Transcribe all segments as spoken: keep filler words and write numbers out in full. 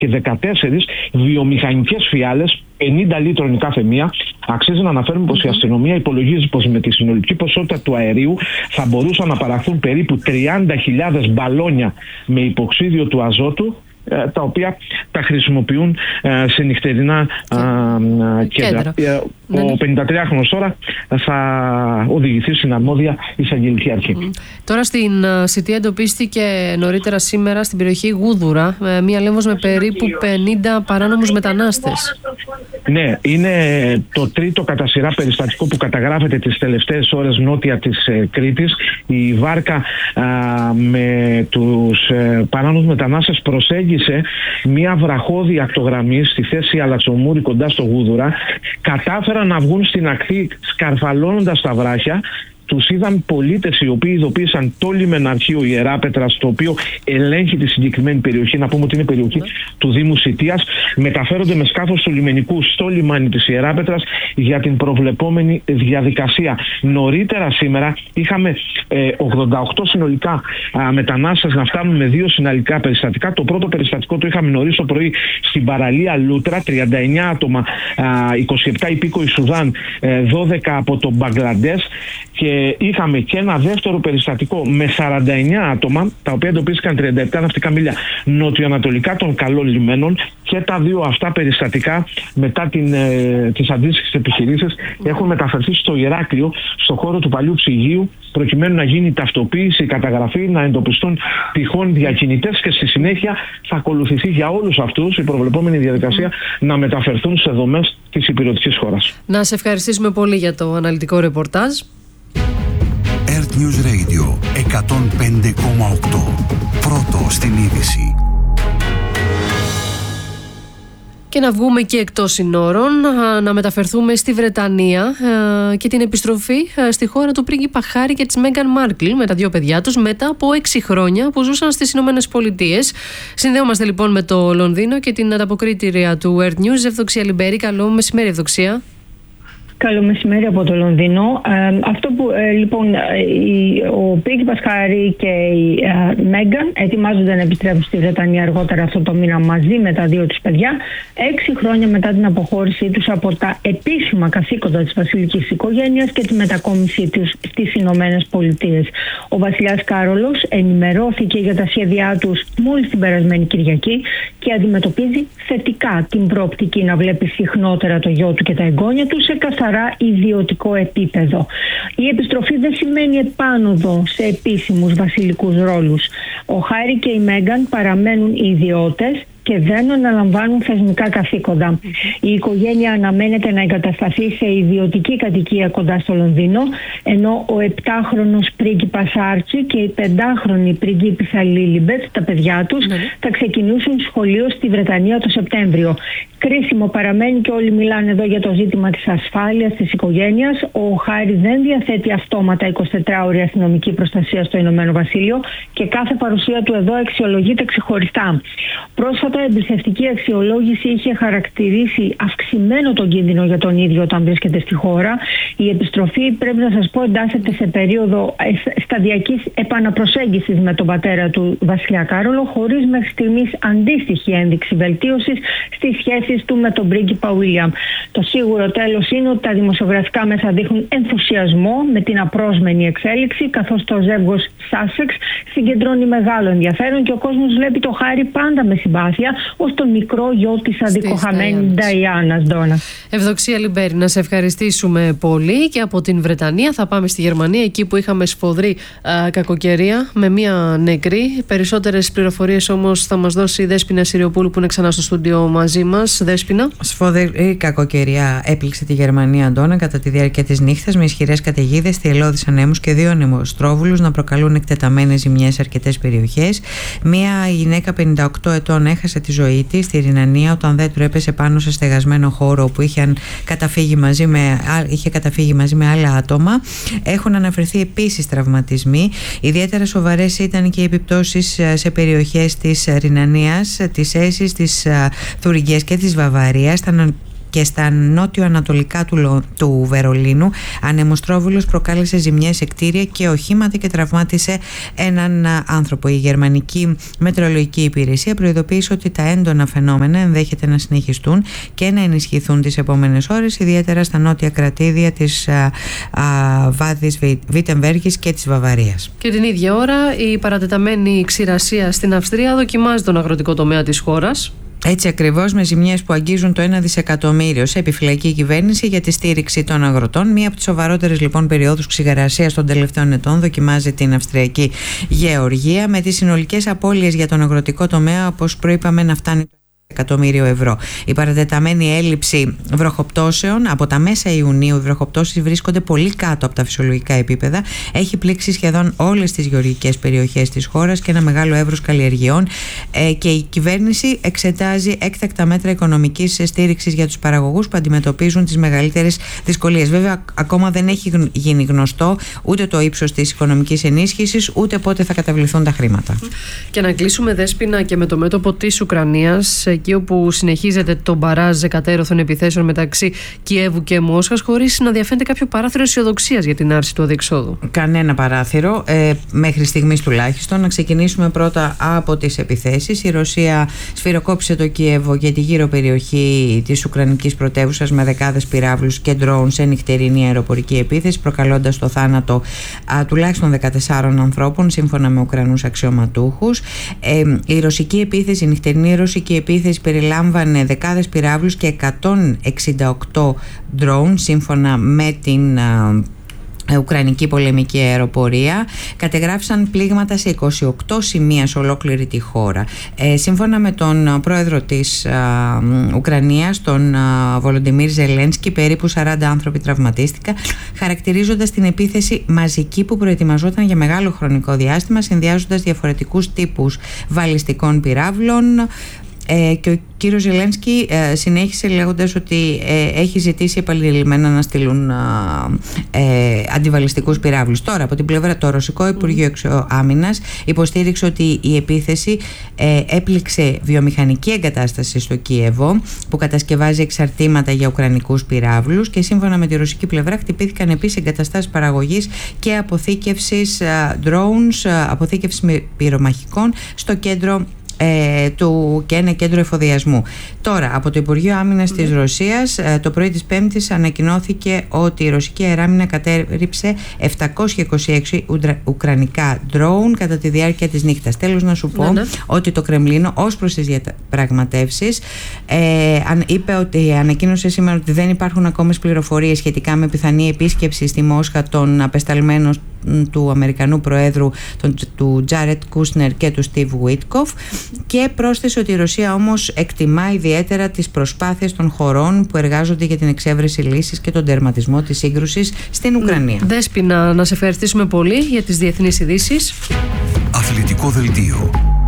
και δεκατέσσερις βιομηχανικές φιάλες πενήντα λίτρων η κάθε μία. Αξίζει να αναφέρουμε πως η αστυνομία υπολογίζει πως με τη συνολική ποσότητα του αερίου θα μπορούσαν να παραχθούν περίπου τριάντα χιλιάδες μπαλόνια με υποξίδιο του αζότου, τα οποία τα χρησιμοποιούν ε, σε νυχτερινά ε, κέντρα. κέντρα. Ο πενηντατριάχρονος τώρα θα οδηγηθεί στην αρμόδια εισαγγελική αρχή. Mm. Τώρα στην Σιτία εντοπίστηκε νωρίτερα σήμερα στην περιοχή Γούδουρα μία λίμνος με περίπου πενήντα παράνομους μετανάστες. Ναι, είναι το τρίτο κατά σειρά περιστατικό που καταγράφεται τις τελευταίες ώρες νότια της ε, Κρήτης. Η βάρκα α, με τους ε, παράνομους μετανάστες προσέγγισε μία βραχώδη ακτογραμμή στη θέση Αλαξομούρη κοντά στο Γούδουρα. Κατάφεραν να βγουν στην ακτή σκαρφαλώνοντας τα βράχια. Τους είδαν πολίτες οι οποίοι ειδοποίησαν το λιμεναρχείο Ιεράπετρας, το οποίο ελέγχει τη συγκεκριμένη περιοχή. Να πούμε ότι είναι περιοχή του Δήμου Σιτίας. Μεταφέρονται με σκάφος του λιμενικού στο λιμάνι της Ιεράπετρας για την προβλεπόμενη διαδικασία. Νωρίτερα σήμερα είχαμε ε, ογδόντα οκτώ συνολικά α, μετανάστες να φτάνουν με δύο συναλλικά περιστατικά. Το πρώτο περιστατικό το είχαμε νωρίς το πρωί στην παραλία Λούτρα, τριάντα εννέα άτομα, α, είκοσι επτά υπήκοοι Σουδάν, ε, δώδεκα από το Μπαγκλαντές. Και είχαμε και ένα δεύτερο περιστατικό με σαράντα εννέα άτομα, τα οποία εντοπίστηκαν τριάντα επτά ναυτικά μίλια νοτιοανατολικά των καλών λιμένων. Και τα δύο αυτά περιστατικά, μετά την, ε, τις αντίστοιχες επιχειρήσεις, έχουν μεταφερθεί στο Ηράκλειο, στο χώρο του παλιού ψυγείου, προκειμένου να γίνει ταυτοποίηση, καταγραφή, να εντοπιστούν τυχόν διακινητές και στη συνέχεια θα ακολουθηθεί για όλους αυτούς η προβλεπόμενη διαδικασία να μεταφερθούν σε δομές της υπηρετικής χώρας. Να σε ευχαριστήσουμε πολύ για το αναλυτικό ρεπορτάζ. Earth News Radio εκατόν πέντε κόμμα οκτώ. Πρώτο στην είδηση. Και να βγούμε και εκτός συνόρων, να μεταφερθούμε στη Βρετανία και την επιστροφή στη χώρα του πρίγκιπα Χάρη και της Μέγκαν Μάρκλ με τα δύο παιδιά τους μετά από έξι χρόνια που ζούσαν στις Ηνωμένες Πολιτείες. Συνδέομαστε λοιπόν με το Λονδίνο και την ανταποκρίτρια του Earth News, Ευδοξία Λιμπέρη. Καλό μεσημέρι, Ευδοξία. Καλό μεσημέρι από το Λονδίνο. Ε, αυτό που ε, λοιπόν η, ο πρίγκιπας Χάρη και η ε, Μέγκαν ετοιμάζονται να επιστρέψουν στη Βρετανία αργότερα αυτό το μήνα μαζί με τα δύο τους παιδιά, έξι χρόνια μετά την αποχώρησή τους από τα επίσημα καθήκοντα της βασιλικής οικογένειας και τη μετακόμισή τους στις Ηνωμένες Πολιτείες. Ο βασιλιάς Κάρολος ενημερώθηκε για τα σχέδιά τους μόλις την περασμένη Κυριακή και αντιμετωπίζει θετικά την προοπτική να βλέπει συχνότερα το γιο του και τα εγγόνια του σε καθαρά ιδιωτικό επίπεδο. Η επιστροφή δεν σημαίνει επάνωδο σε επίσημους βασιλικούς ρόλους. Ο Χάρη και η Μέγκαν παραμένουν ιδιώτες και δεν αναλαμβάνουν θεσμικά καθήκοντα. Η οικογένεια αναμένεται να εγκατασταθεί σε ιδιωτική κατοικία κοντά στο Λονδίνο, ενώ ο επτάχρονος πρίγκιπας Άρτσι και η πεντάχρονη πριγκίπισσα Λίλιμπετ, τα παιδιά τους, ναι. θα ξεκινήσουν σχολείο στη Βρετανία το Σεπτέμβριο. Κρίσιμο παραμένει και όλοι μιλάνε εδώ για το ζήτημα της ασφάλειας της οικογένειας. Ο Χάρη δεν διαθέτει αυτόματα εικοσιτετράωρη αστυνομική προστασία στο Ηνωμένο Βασίλειο και κάθε παρουσία του εδώ αξιολογείται ξεχωριστά. Πρόσφατα η εμπιστευτική αξιολόγηση είχε χαρακτηρίσει αυξημένο τον κίνδυνο για τον ίδιο όταν βρίσκεται στη χώρα. Η επιστροφή, πρέπει να σας πω, εντάσσεται σε περίοδο σταδιακής επαναπροσέγγισης με τον πατέρα του βασιλιά Κάρολο, χωρίς μέχρι στιγμής αντίστοιχη ένδειξη βελτίωσης στις σχέσεις του με τον πρίγκιπα Βίλιαμ. Το σίγουρο τέλος είναι ότι τα δημοσιογραφικά μέσα δείχνουν ενθουσιασμό με την απρόσμενη εξέλιξη, καθώς το ζεύγος Σάσεξ συγκεντρώνει μεγάλο ενδιαφέρον και ο κόσμος βλέπει το Χάρη πάντα με συμπάθεια ως τον μικρό γιο της αδικοχαμένης Νταϊάνας, Ντόνα. Ευδοξία Λιμπέρη, να σε ευχαριστήσουμε πολύ. Και από την Βρετανία θα πάμε στη Γερμανία, εκεί που είχαμε σφοδρή α, κακοκαιρία με μία νεκρή. Περισσότερες πληροφορίες όμως θα μας δώσει η Δέσποινα Συριοπούλου, που είναι ξανά στο στούντιο μαζί μας. Δέσποινα. Σφοδρή κακοκαιρία έπληξε τη Γερμανία, Αντώνα, κατά τη διάρκεια της νύχτας, με ισχυρές καταιγίδες, θυελλώδεις ανέμους και δύο ανεμοστρόβουλους να προκαλούν εκτεταμένες ζημιές σε αρκετές περιοχές. Μία γυναίκα πενήντα οκτώ ετών έχασε τη ζωή της στη Ρινανία όταν δέντρο έπεσε πάνω σε στεγασμένο χώρο όπου είχε καταφύγει μαζί με, είχε καταφύγει μαζί με άλλα άτομα. Έχουν αναφερθεί επίσης τραυματισμοί. Ιδιαίτερα σοβαρές ήταν και οι επιπτώσεις σε περιοχές της Ρινανίας, της Έσης, της Θουριγκίας και της Βαβαρίας. και στα νότιο-ανατολικά του, του Βερολίνου, ανεμοστρόβιλος προκάλεσε ζημιές σε κτίρια και οχήματα και τραυμάτισε έναν άνθρωπο. Η Γερμανική Μετεωρολογική Υπηρεσία προειδοποίησε ότι τα έντονα φαινόμενα ενδέχεται να συνεχιστούν και να ενισχυθούν τις επόμενες ώρες, ιδιαίτερα στα νότια κρατήδια της α, α, Βάδης Βίτεμβέργης και της Βαβαρίας. Και την ίδια ώρα η παρατεταμένη ξηρασία στην Αυστρία δοκιμάζει τον αγροτικό τομέα της χώρας. Έτσι ακριβώς, με ζημιές που αγγίζουν το ένα δισεκατομμύριο, σε επιφυλακή η κυβέρνηση για τη στήριξη των αγροτών. Μία από τις σοβαρότερες λοιπόν περιόδους ξηρασίας των τελευταίων ετών δοκιμάζει την Αυστριακή Γεωργία, με τις συνολικές απώλειες για τον αγροτικό τομέα, όπως προείπαμε, να φτάνει εκατομμύριο ευρώ. Η παρατεταμένη έλλειψη βροχοπτώσεων από τα μέσα Ιουνίου, οι βροχοπτώσεις βρίσκονται πολύ κάτω από τα φυσιολογικά επίπεδα. Έχει πλήξει σχεδόν όλες τις γεωργικές περιοχές της χώρας και ένα μεγάλο εύρος καλλιεργειών, ε, και η κυβέρνηση εξετάζει έκτακτα μέτρα οικονομικής στήριξης για τους παραγωγούς που αντιμετωπίζουν τις μεγαλύτερες δυσκολίες. Βέβαια, ακόμα δεν έχει γίνει γνωστό ούτε το ύψος της οικονομικής ενίσχυσης, ούτε πότε θα καταβληθούν τα χρήματα. Και να κλείσουμε, Δέσποινα, και με το μέτωπο της Ουκρανίας, εκεί όπου συνεχίζεται το μπαράζ εκατέρωθων επιθέσεων μεταξύ Κιέβου και Μόσχας, χωρίς να διαφαίνεται κάποιο παράθυρο αισιοδοξίας για την άρση του αδιεξόδου. Κανένα παράθυρο, ε, μέχρι στιγμής τουλάχιστον. Να ξεκινήσουμε πρώτα από τις επιθέσεις. Η Ρωσία σφυροκόπησε το Κιέβο και τη γύρω περιοχή της Ουκρανικής πρωτεύουσας με δεκάδες πυράβλους και ντρόουν σε νυχτερινή αεροπορική επίθεση, προκαλώντας το θάνατο α, τουλάχιστον δεκατεσσάρων ανθρώπων, σύμφωνα με Ουκρανούς αξιωματούχους. Ε, η ρωσική επίθεση, η νυχτερινή ρωσική επίθεση περιλάμβανε δεκάδες πυράβλους και εκατόν εξήντα οκτώ ντρόουν, σύμφωνα με την α, Ουκρανική πολεμική αεροπορία. Κατεγράφησαν πλήγματα σε είκοσι οκτώ σημεία σε ολόκληρη τη χώρα. Ε, σύμφωνα με τον πρόεδρο της α, Ουκρανίας, τον Βολοντιμίρ Ζελένσκι, περίπου σαράντα άνθρωποι τραυματίστηκαν, χαρακτηρίζοντας την επίθεση μαζική που προετοιμαζόταν για μεγάλο χρονικό διάστημα, συνδυάζοντας διαφορετικούς τύπους βαλιστικών πυράβλων. Ε, και ο κύριος Ζελένσκι ε, συνέχισε λέγοντας ότι ε, έχει ζητήσει επανειλημμένα να στείλουν ε, αντιβαλιστικούς πυράβλους. Τώρα, από την πλευρά, το Ρωσικό Υπουργείο Άμυνας υποστήριξε ότι η επίθεση ε, έπληξε βιομηχανική εγκατάσταση στο Κίεβο που κατασκευάζει εξαρτήματα για ουκρανικούς πυράβλους, και σύμφωνα με τη ρωσική πλευρά χτυπήθηκαν επίσης εγκαταστάσεις παραγωγής και αποθήκευσης drones, αποθήκευσης πυρομαχικών στο κέντρο Ε, του, και ένα κέντρο εφοδιασμού. Τώρα, από το Υπουργείο Άμυνας mm. της Ρωσίας, ε, το πρωί της Πέμπτης ανακοινώθηκε ότι η ρωσική αεράμινα κατέριψε επτακόσια είκοσι έξι ουντρα, ουκρανικά ντρόουν κατά τη διάρκεια της νύχτας. Τέλος, να σου πω mm. ότι το Κρεμλίνο, ως προς τις διαπραγματεύσεις, ε, αν, είπε ότι ανακοίνωσε σήμερα ότι δεν υπάρχουν ακόμη πληροφορίες σχετικά με πιθανή επίσκεψη στη Μόσχα των απεσταλμένων του Αμερικανού Προέδρου, τον, του Τζάρετ Κούσνερ και του Στίβ Βουίτκοφ, και πρόσθεσε ότι η Ρωσία όμως εκτιμά ιδιαίτερα τις προσπάθειες των χωρών που εργάζονται για την εξέβρεση λύσης και τον τερματισμό της σύγκρουσης στην Ουκρανία. Δέσποινα, να σε ευχαριστήσουμε πολύ για τις διεθνείς ειδήσεις. Αθλητικό δελτίο.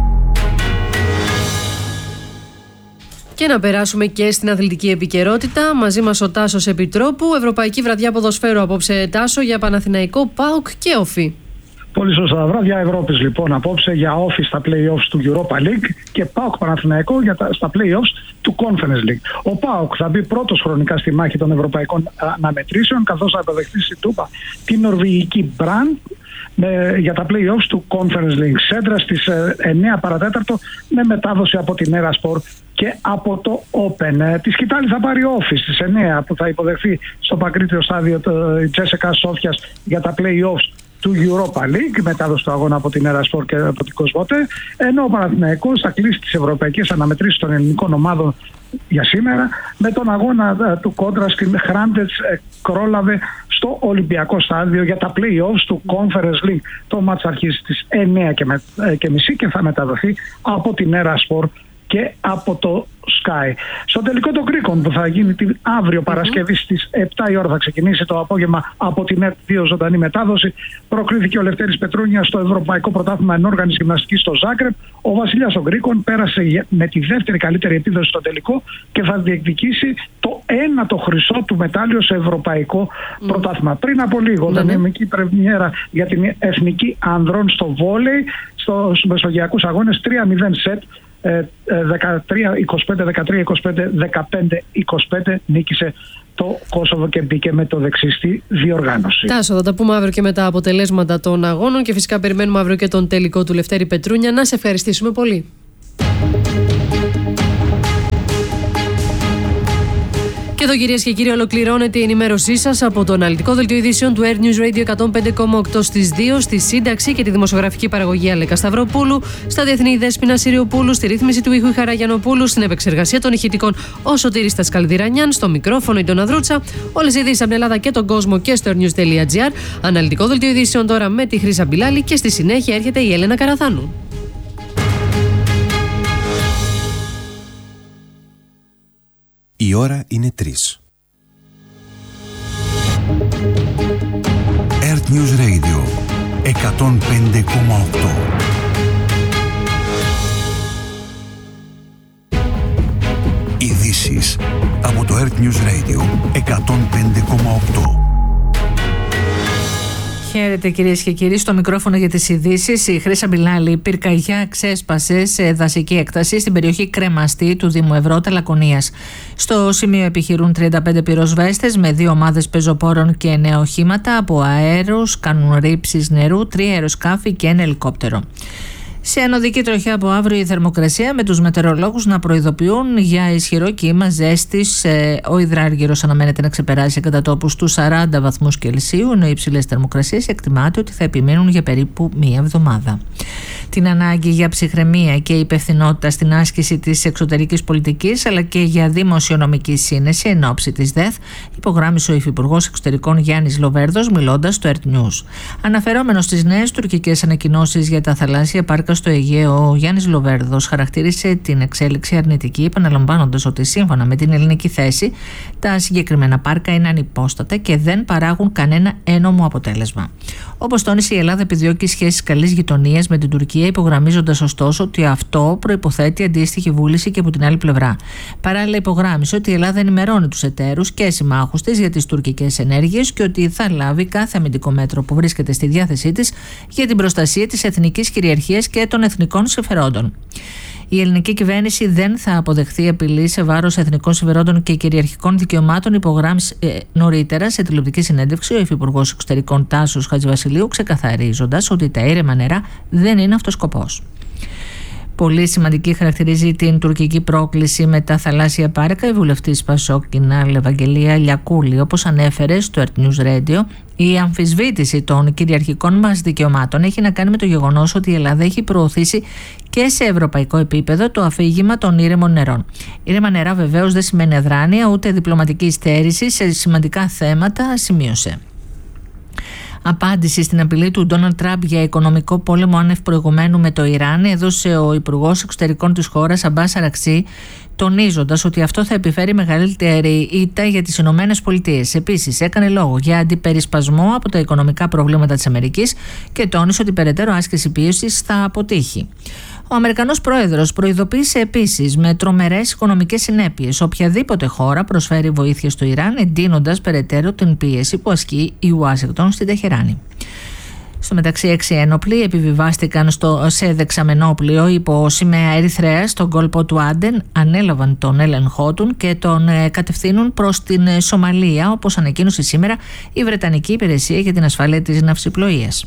Και να περάσουμε και στην αθλητική επικαιρότητα. Μαζί μας ο Τάσος Επιτρόπου. Ευρωπαϊκή βραδιά ποδοσφαίρου απόψε, Τάσο, για Παναθηναϊκό, ΠΑΟΚ και Όφι. Πολύ σωστά. Βράδια Ευρώπης λοιπόν απόψε για Όφι στα play-offs του Europa League και ΠΑΟΚ Παναθηναϊκό για τα, στα play-offs του Conference League. Ο ΠΑΟΚ θα μπει πρώτος χρονικά στη μάχη των ευρωπαϊκών αναμετρήσεων, καθώς θα αποδεχτεί στην Τούμπα την νορβηγική Μπραν για τα play-offs του Conference League. Σέντρα στις εννιά παρατέταρτο με μετάδοση από την Erasport και από το Open. Τη σκητάλη θα πάρει Όφι στις εννιά, που θα υποδεχθεί στο παγκρίτιο στάδιο η Τσέσεκα Σόφιας για τα play-offs του Europa League, μετάδοση του αγώνα από την Erasport και από την Κοσμοτέ, ενώ ο Παναθηναϊκός θα κλείσει τις ευρωπαϊκές αναμετρήσεις των ελληνικών ομάδων για σήμερα με τον αγώνα του κόντρα στην Χράντετς Κρόλαβε στο Ολυμπιακό Στάδιο για τα play-offs του Conference League. Το μάτς αρχίζει στις εννιά και μισή και θα μεταδοθεί από την Erasport και από το Sky. Στο τελικό των Κρίκων που θα γίνει την αύριο Παρασκευή στις επτά η ώρα, θα ξεκινήσει το απόγευμα από την ΕΡΤ δύο ζωντανή μετάδοση. Προκρίθηκε ο Λευτέρης Πετρούνιας στο Ευρωπαϊκό Πρωτάθλημα Ενόργανης Γυμναστικής στο Ζάγκρεπ. Ο Βασιλιάς των Κρίκων πέρασε με τη δεύτερη καλύτερη επίδοση στο τελικό και θα διεκδικήσει το ένατο χρυσό του μετάλλιο σε Ευρωπαϊκό mm. Πρωτάθλημα. Πριν από λίγο, mm. δανειακή πρεμιέρα για την Εθνική Ανδρών στο βόλεϊ, στους Μεσογειακούς Αγώνες, τρία μηδέν σετ δεκατρία είκοσι πέντε, δεκατρία είκοσι πέντε, δεκαπέντε είκοσι πέντε νίκησε το Κόσοβο και μπήκε με το δεξί στη διοργάνωση. Τάσο, θα τα πούμε αύριο και με τα αποτελέσματα των αγώνων και φυσικά περιμένουμε αύριο και τον τελικό του Λευτέρη Πετρούνια. Να σε ευχαριστήσουμε πολύ. Και εδώ, κυρίες και κύριοι, ολοκληρώνεται η ενημέρωσή σας από το αναλυτικό δελτίο ειδήσεων του Air News Radio εκατόν πέντε κόμμα οκτώ στις δύο, στη σύνταξη και τη δημοσιογραφική παραγωγή Αλέκα Σταυροπούλου, στα διεθνή η Δέσποινα Συριοπούλου, στη ρύθμιση του ήχου η Χαρά Γιαννοπούλου, στην επεξεργασία των ηχητικών ο Σωτήρης Τασκαλδηρανιάν, στο μικρόφωνο η Ντόνα Δρούτσα. Όλες οι ειδήσεις από την Ελλάδα και τον κόσμο και στο airnews.gr. Αναλυτικό δελτίο ειδήσεων τώρα με τη Χρύσα Μπιλάλη και στη συνέχεια έρχεται η Έλενα Καραθάνου. Η ώρα είναι τρεις. Earth News Radio εκατόν πέντε κόμμα οκτώ. Ειδήσεις από το Earth News Radio εκατόν πέντε κόμμα οκτώ. Χαίρετε, κυρίες και κύριοι, στο μικρόφωνο για τις ειδήσεις. Η Χρύσα Μπιλάλη. Πυρκαγιά ξέσπασε σε δασική έκταση στην περιοχή Κρεμαστή του Δήμου Ευρώτα Λακωνίας. Στο σημείο επιχειρούν τριάντα πέντε πυροσβέστες με δύο ομάδες πεζοπόρων και εννέα οχήματα από αέρους, κάνουν ρήψεις νερού, τρία αεροσκάφη και ένα ελικόπτερο. Σε ανωδική τροχιά από αύριο η θερμοκρασία, με τους μετεωρολόγους να προειδοποιούν για ισχυρό κύμα ζέστης. Ο υδράργυρος αναμένεται να ξεπεράσει κατά τόπους τους σαράντα βαθμούς Κελσίου, ενώ οι υψηλές θερμοκρασίες εκτιμάται ότι θα επιμείνουν για περίπου μία εβδομάδα. Την ανάγκη για ψυχραιμία και υπευθυνότητα στην άσκηση της εξωτερικής πολιτικής, αλλά και για δημοσιονομική σύνεση εν ώψη της ΔΕΘ, υπογράμμισε ο Υφυπουργός Εξωτερικών Γιάννης Λοβέρδος, μιλώντας στο Earth News. Αναφερόμενος στις νέες τουρκικές ανακοινώσεις για τα θαλάσσια πάρκα στο Αιγαίο, ο Γιάννης Λοβέρδος χαρακτήρισε την εξέλιξη αρνητική, επαναλαμβάνοντας ότι σύμφωνα με την ελληνική θέση, τα συγκεκριμένα πάρκα είναι ανυπόστατα και δεν παράγουν κανένα ένομο αποτέλεσμα. Όπως τόνισε, η Ελλάδα επιδιώκει σχέσεις καλής γειτονίας με την Τουρκία, υπογραμμίζοντας ωστόσο ότι αυτό προϋποθέτει αντίστοιχη βούληση και από την άλλη πλευρά. Παράλληλα, υπογράμμισε ότι η Ελλάδα ενημερώνει τους εταίρους και συμμάχους της για τις τουρκικές ενέργειες και ότι θα λάβει κάθε αμυντικό μέτρο που βρίσκεται στη διάθεσή της για την προστασία της εθνικής κυριαρχίας και των εθνικών συμφερόντων. Η ελληνική κυβέρνηση δεν θα αποδεχθεί απειλή σε βάρος εθνικών συμφερόντων και κυριαρχικών δικαιωμάτων, υπογράμμισε ε, νωρίτερα σε τηλεοπτική συνέντευξη ο Υφυπουργός Εξωτερικών Τάσος Χατζηβασιλείου, ξεκαθαρίζοντας ότι τα ήρεμα νερά δεν είναι αυτός σκοπός. Πολύ σημαντική χαρακτηρίζει την τουρκική πρόκληση με τα θαλάσσια πάρκα η βουλευτής Πασόκ Κινάλ Ευαγγελία Λιακούλη. Όπως ανέφερε στο Earth News Radio, η αμφισβήτηση των κυριαρχικών μας δικαιωμάτων έχει να κάνει με το γεγονός ότι η Ελλάδα έχει προωθήσει και σε ευρωπαϊκό επίπεδο το αφήγημα των ήρεμων νερών. Ήρεμα νερά βεβαίως δεν σημαίνει αδράνεια ούτε διπλωματική στέρηση σε σημαντικά θέματα, σημείωσε. Απάντηση στην απειλή του Ντόναλντ Τραμπ για οικονομικό πόλεμο άνευ προηγουμένου με το Ιράν έδωσε ο Υπουργός Εξωτερικών της χώρας Αμπάς Αραξή, τονίζοντας ότι αυτό θα επιφέρει μεγαλύτερη ήττα για τις Ηνωμένες Πολιτείες. Επίσης, έκανε λόγο για αντιπερισπασμό από τα οικονομικά προβλήματα της Αμερικής και τόνισε ότι περαιτέρω άσκηση πίεσης θα αποτύχει. Ο Αμερικανός πρόεδρος προειδοποίησε επίσης με τρομερές οικονομικές συνέπειες οποιαδήποτε χώρα προσφέρει βοήθεια στο Ιράν, εντείνοντας περαιτέρω την πίεση που ασκεί η Ουάσιγκτον στην Τεχεράνη. Στο μεταξύ, έξι ένοπλοι επιβιβάστηκαν στο, σε δεξαμενόπλιο υπό σημαία Ερυθρέας στον κόλπο του Άντεν, ανέλαβαν τον έλεγχό του και τον ε, κατευθύνουν προς την ε, Σομαλία, όπως ανακοίνωσε σήμερα η Βρετανική Υπηρεσία για την Ασφάλεια της Ναυσιπλοείας.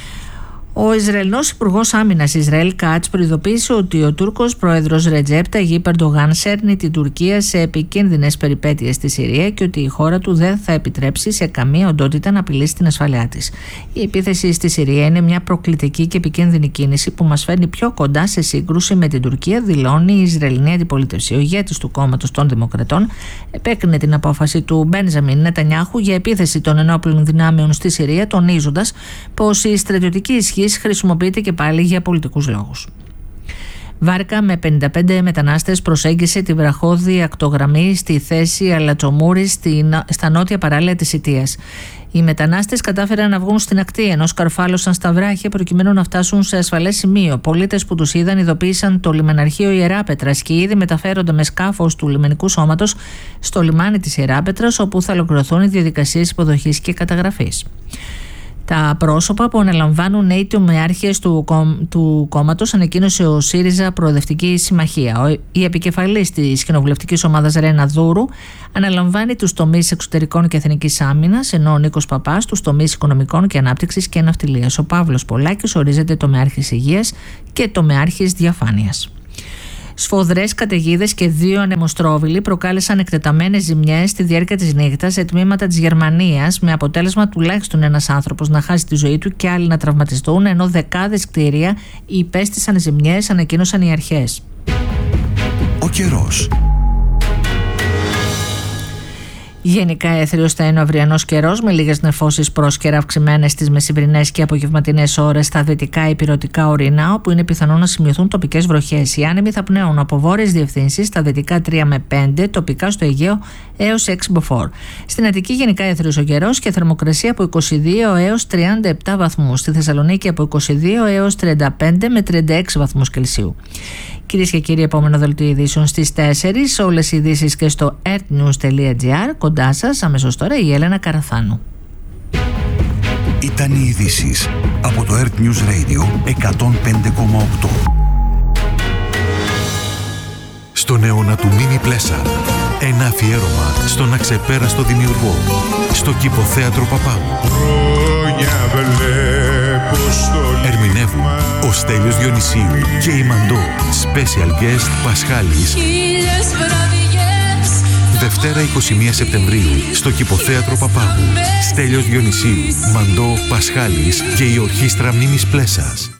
Ο Ισραηλινός Υπουργός Άμυνας Ισραήλ Κάτς προειδοποίησε ότι ο Τούρκος πρόεδρος Ρετζέπ Ταγιίπ Ερντογάν σέρνει την Τουρκία σε επικίνδυνες περιπέτειες στη Συρία και ότι η χώρα του δεν θα επιτρέψει σε καμία οντότητα να απειλήσει την ασφάλειά της. Η επίθεση στη Συρία είναι μια προκλητική και επικίνδυνη κίνηση που μας φέρνει πιο κοντά σε σύγκρουση με την Τουρκία, δηλώνει η Ισραηλινή αντιπολίτευση. Ο ηγέτης του κόμματος των Δημοκρατών επέκρινε την απόφαση του Μπένζαμιν Νετανιάχου για επίθεση των ενόπλων δυνάμεων στη Συρία, τονίζοντας πως η στρατιωτική ισχύ χρησιμοποιείται και πάλι για πολιτικούς λόγους. Βάρκα με πενήντα πέντε μετανάστες προσέγγισε τη βραχώδη ακτογραμμή στη θέση Αλατσομούρη στα νότια παράλια της Ιτίας. Οι μετανάστες κατάφεραν να βγουν στην ακτή ενώ σκαρφάλωσαν στα βράχια προκειμένου να φτάσουν σε ασφαλές σημείο. Πολίτες που τους είδαν ειδοποίησαν το λιμεναρχείο Ιεράπετρας και ήδη μεταφέρονται με σκάφος του λιμενικού σώματος στο λιμάνι της Ιεράπετρας, όπου θα ολοκληρωθούν οι διαδικασίες υποδοχής και καταγραφής. Τα πρόσωπα που αναλαμβάνουν νέοι τομεάρχες του, του κόμματος, ανακοίνωσε ο ΣΥΡΙΖΑ Προοδευτική Συμμαχία. Η επικεφαλής της κοινοβουλευτικής ομάδας Ρένα Δούρου αναλαμβάνει τους τομείς εξωτερικών και εθνικής άμυνας, ενώ ο Νίκος Παπάς τους τομείς οικονομικών και ανάπτυξης και ναυτιλίας. Ο Παύλος Πολάκης ορίζεται τομεάρχης υγείας και τομεάρχης διαφάνειας. Σφοδρές καταιγίδες και δύο ανεμοστρόβιλοι προκάλεσαν εκτεταμένες ζημιές στη διάρκεια της νύχτας σε τμήματα της Γερμανίας, με αποτέλεσμα τουλάχιστον ένας άνθρωπος να χάσει τη ζωή του και άλλοι να τραυματιστούν, ενώ δεκάδες κτίρια υπέστησαν ζημιές, ανακοίνωσαν οι αρχές. Ο καιρός. Γενικά έθριος θα είναι ο αυριανός καιρός, με λίγες νεφώσεις πρόσκαιρα αυξημένες στις μεσημβρινές και απογευματινές ώρες στα δυτικά ηπειρωτικά ορεινά, όπου είναι πιθανό να σημειωθούν τοπικές βροχές. Οι άνεμοι θα πνέουν από βόρειες διευθύνσεις στα δυτικά τρία με πέντε, τοπικά στο Αιγαίο έως έξι μποφόρ. Στην Αττική γενικά έθριος ο καιρός και θερμοκρασία από είκοσι δύο έως τριάντα επτά βαθμούς. Στη Θεσσαλονίκη από είκοσι δύο έως τριάντα πέντε με τριάντα έξι βαθμούς Κελσίου. Κυρίες και κύριοι, επόμενο δελτίο ειδήσεων στις τέσσερις. Όλες οι ειδήσεις και στο earthnews τελεία gr. Κοντά σας αμέσως τώρα η Έλενα Καραθάνου. Ήταν οι ειδήσεις από το Earth News Radio εκατόν πέντε κόμμα οκτώ. Στον αιώνα του Μίνι Πλέσα, ένα αφιέρωμα στον αξεπέραστο δημιουργό, στο Κηποθέατρο Παπάγου. Ερμηνεύουν ο Στέλιος Διονυσίου και η Μαντώ, special guest Πασχάλης. Δευτέρα είκοσι μία Σεπτεμβρίου στο Κηποθέατρο Παπάγου. Στέλιος Διονυσίου, Μαντώ, Πασχάλης και η Ορχήστρα Μίμης Πλέσας.